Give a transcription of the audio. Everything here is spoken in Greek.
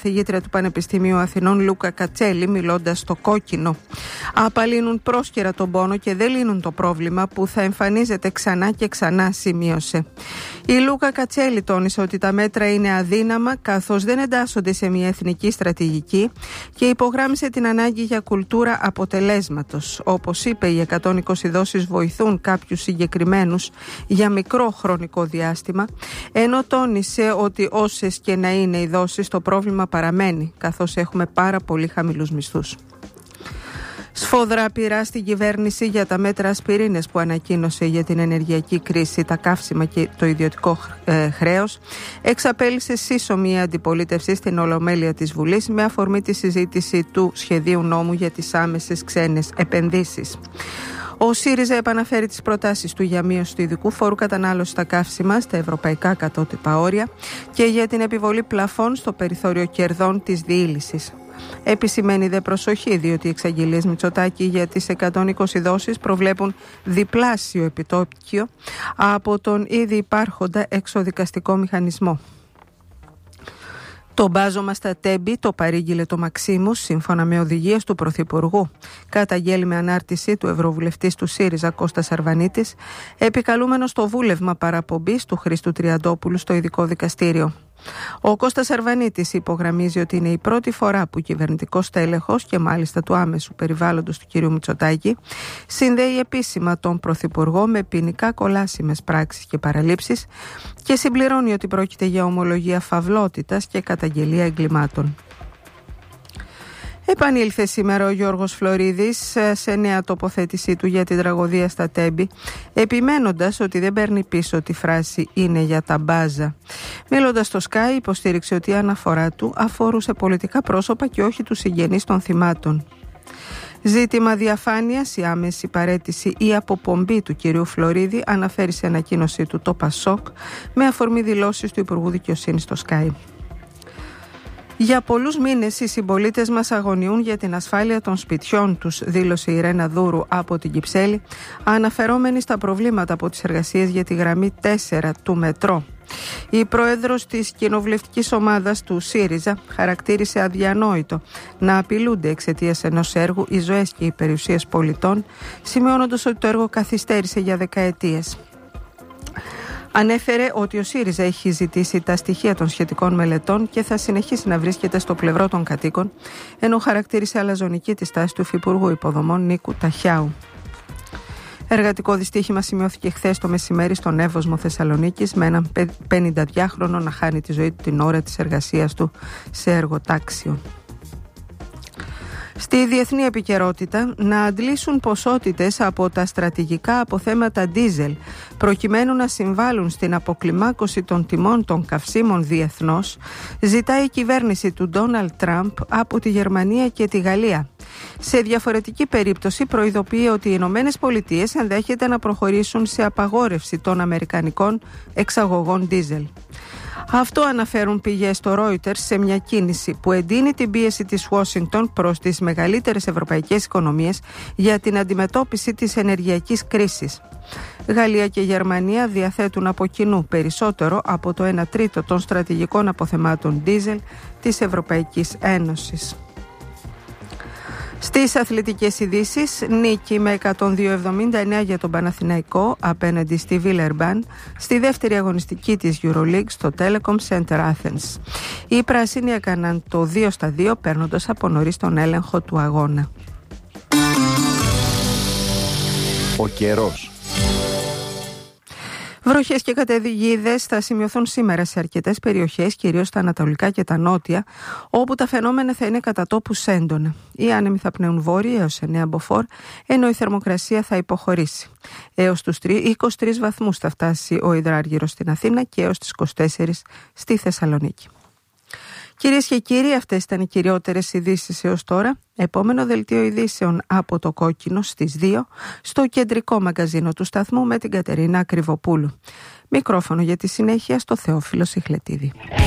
καθηγήτρια του Πανεπιστημίου Αθηνών Λούκα Κατσέλη, μιλώντας στο Κόκκινο. Απαλύνουν πρόσκαιρα τον πόνο και δεν λύνουν το πρόβλημα που θα εμφανίζεται ξανά και ξανά, σημείωσε. Η Λούκα Κατσέλη τόνισε ότι τα μέτρα είναι αδύναμα καθώς δεν εντάσσονται σε μια εθνική στρατηγική και υπογράμμισε την ανάγκη για κουλτούρα αποτελέσματος. Όπως είπε, οι 120 δόσεις βοηθούν κάποιους συγκεκριμένους για μικρό χρονικό διάστημα, ενώ τόνισε ότι όσες και να είναι οι δόσεις, το πρόβλημα παραμένει καθώς έχουμε πάρα πολύ χαμηλούς μισθούς. Σφόδρα πειρά στην κυβέρνηση για τα μέτρα ασπιρίνες που ανακοίνωσε για την ενεργειακή κρίση, τα καύσιμα και το ιδιωτικό χρέος. Εξαπέλυσε σύσσωμη η αντιπολίτευση στην Ολομέλεια της Βουλής με αφορμή τη συζήτηση του σχεδίου νόμου για τις άμεσες ξένες επενδύσεις. Ο ΣΥΡΙΖΑ επαναφέρει τις προτάσεις του για μείωση του ειδικού φόρου κατανάλωσης στα καύσιμα στα ευρωπαϊκά κατώτυπα όρια και για την επιβολή πλαφών στο περιθώριο κερδών της διήλυσης. Επισημαίνει δε προσοχή, διότι οι εξαγγελίες Μητσοτάκη για τις 120 δόσεις προβλέπουν διπλάσιο επιτόκιο από τον ήδη υπάρχοντα εξοδικαστικό μηχανισμό. Το μπάζωμα στα Τέμπη το παρήγγειλε το Μαξίμους σύμφωνα με οδηγίες του Πρωθυπουργού. Καταγγέλει με ανάρτηση του Ευρωβουλευτής του ΣΥΡΙΖΑ Κώστας Αρβανίτης, επικαλούμενος το βούλευμα παραπομπής του Χρήστου Τριαντόπουλου στο ειδικό δικαστήριο. Ο Κώστας Αρβανίτης υπογραμμίζει ότι είναι η πρώτη φορά που κυβερνητικός τέλεχος και μάλιστα του άμεσου περιβάλλοντος του κ. Μητσοτάκη συνδέει επίσημα τον Πρωθυπουργό με ποινικά κολάσιμες πράξεις και παραλήψεις και συμπληρώνει ότι πρόκειται για ομολογία φαυλότητας και καταγγελία εγκλημάτων. Επανήλθε σήμερα ο Γιώργος Φλωρίδης σε νέα τοποθέτησή του για την τραγωδία στα Τέμπη, επιμένοντας ότι δεν παίρνει πίσω τη φράση «είναι για τα μπάζα». Μιλώντας στο Sky, υποστήριξε ότι η αναφορά του αφορούσε πολιτικά πρόσωπα και όχι τους συγγενείς των θυμάτων. Ζήτημα διαφάνειας, η άμεση παραίτηση ή αποπομπή του κυρίου Φλωρίδη αναφέρει σε ανακοίνωσή του το ΠΑΣΟΚ με αφορμή δηλώσεις του Υπουργού Δικαιοσύνης στο Sky. Για πολλούς μήνες οι συμπολίτες μας αγωνιούν για την ασφάλεια των σπιτιών τους, δήλωσε η Ρένα Δούρου από την Κυψέλη, αναφερόμενη στα προβλήματα από τις εργασίες για τη γραμμή 4 του μετρό. Η πρόεδρος της κοινοβουλευτικής ομάδας του ΣΥΡΙΖΑ χαρακτήρισε αδιανόητο να απειλούνται εξαιτίας ενός έργου οι ζωές και οι περιουσίες πολιτών, σημειώνοντας ότι το έργο καθυστέρησε για δεκαετίες. Ανέφερε ότι ο ΣΥΡΙΖΑ έχει ζητήσει τα στοιχεία των σχετικών μελετών και θα συνεχίσει να βρίσκεται στο πλευρό των κατοίκων, ενώ χαρακτήρισε αλαζονική τη στάση του Υφυπουργού Υποδομών Νίκου Ταχιάου. Εργατικό δυστύχημα σημειώθηκε χθες το μεσημέρι στον Εύωσμο Θεσσαλονίκης με έναν 52χρονο να χάνει τη ζωή του την ώρα της εργασίας του σε εργοτάξιο. Στη διεθνή επικαιρότητα, να αντλήσουν ποσότητες από τα στρατηγικά αποθέματα ντίζελ προκειμένου να συμβάλλουν στην αποκλιμάκωση των τιμών των καυσίμων διεθνώς, ζητάει η κυβέρνηση του Ντόναλντ Τραμπ από τη Γερμανία και τη Γαλλία. Σε διαφορετική περίπτωση προειδοποιεί ότι οι Ηνωμένες Πολιτείες ενδέχεται να προχωρήσουν σε απαγόρευση των αμερικανικών εξαγωγών ντίζελ. Αυτό αναφέρουν πηγές στο Reuters σε μια κίνηση που εντείνει την πίεση της Ουάσιγκτον προς τις μεγαλύτερες ευρωπαϊκές οικονομίες για την αντιμετώπιση της ενεργειακής κρίσης. Γαλλία και Γερμανία διαθέτουν από κοινού περισσότερο από το 1/3 των στρατηγικών αποθεμάτων ντίζελ της Ευρωπαϊκής Ένωσης. Στις αθλητικές ειδήσεις, νίκη με 102-79 για τον Παναθηναϊκό απέναντι στη Βίλερμπαν στη δεύτερη αγωνιστική της EuroLeague στο Telecom Center Athens. Οι πράσινοι έκαναν το 2-2 παίρνοντας από νωρίς τον έλεγχο του αγώνα. Ο καιρός. Βροχές και καταιγίδες θα σημειωθούν σήμερα σε αρκετές περιοχές, κυρίως στα ανατολικά και τα νότια, όπου τα φαινόμενα θα είναι κατά τόπους έντονα. Οι άνεμοι θα πνέουν βόρεια έως 9 μποφόρ, ενώ η θερμοκρασία θα υποχωρήσει. Έως τους 23 βαθμούς θα φτάσει ο υδράργυρος στην Αθήνα και έως τις 24 στη Θεσσαλονίκη. Κυρίες και κύριοι, αυτές ήταν οι κυριότερες ειδήσεις έως τώρα. Επόμενο δελτίο ειδήσεων από το Κόκκινο στις 2 στο κεντρικό μαγκαζίνο του σταθμού με την Κατερίνα Κρυβοπούλου. Μικρόφωνο για τη συνέχεια στο Θεόφιλο Σιχλετίδη.